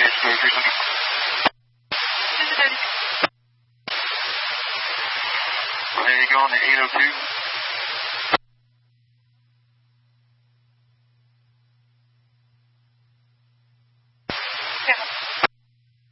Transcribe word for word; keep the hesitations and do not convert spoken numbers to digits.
Ready to go on the eight oh two.